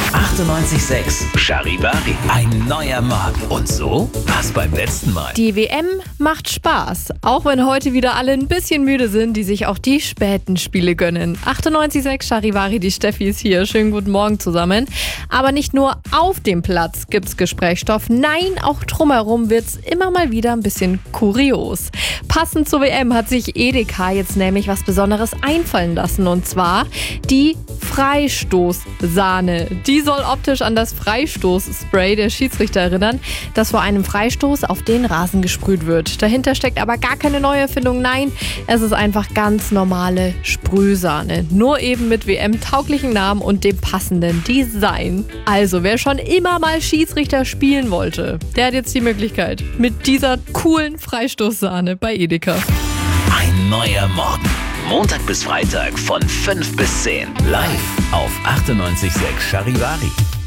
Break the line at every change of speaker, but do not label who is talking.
98.6 Charivari. Ein neuer Morgen. Und so war's beim letzten Mal.
Die WM macht Spaß, auch wenn heute wieder alle ein bisschen müde sind, die sich auch die späten Spiele gönnen. 98.6 Charivari, die Steffi ist hier. Schönen guten Morgen zusammen. Aber nicht nur auf dem Platz gibt's Gesprächsstoff, nein, auch drumherum wird's immer mal wieder ein bisschen kurios. Passend zur WM hat sich Edeka jetzt nämlich was Besonderes einfallen lassen, und zwar die Freistoßsahne. Die soll optisch an das Freistoßspray der Schiedsrichter erinnern, das vor einem Freistoß auf den Rasen gesprüht wird. Dahinter steckt aber gar keine neue Erfindung, nein, es ist einfach ganz normale Sprühsahne. Nur eben mit WM-tauglichen Namen und dem passenden Design. Also, wer schon immer mal Schiedsrichter spielen wollte, der hat jetzt die Möglichkeit mit dieser coolen Freistoßsahne bei Edeka.
Ein neuer Morgen. Montag bis Freitag von 5 bis 10. Live auf 98.6 Charivari.